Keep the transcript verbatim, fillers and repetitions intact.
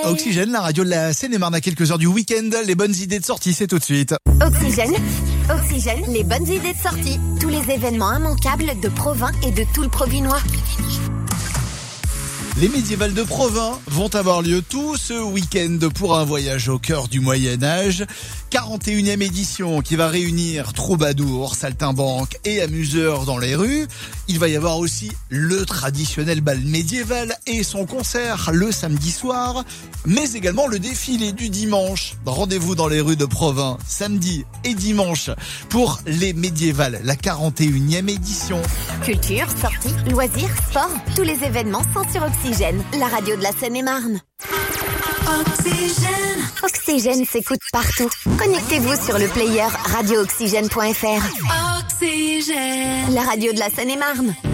Oxygène, la radio de la Seine-et-Marne à quelques heures du week-end. Les bonnes idées de sortie, c'est tout de suite. Oxygène, Oxygène, les bonnes idées de sortie. Tous les événements immanquables de Provins et de tout le Provinois. Les médiévales de Provins vont avoir lieu tout ce week-end pour un voyage au cœur du Moyen-Âge. quarante et unième édition qui va réunir troubadours, saltimbanques et amuseurs dans les rues. Il va y avoir aussi le traditionnel bal médiéval et son concert le samedi soir, mais également le défilé du dimanche. Rendez-vous dans les rues de Provins samedi et dimanche pour les médiévales, la quarante et unième édition. Culture, sorties, loisirs, sport, tous les événements sont sur Oxygène, la radio de la Seine-et-Marne. Oxygène. Oxygène s'écoute partout. Connectez-vous sur le player radio oxygène point f r. Oxygène. La radio de la Seine-et-Marne.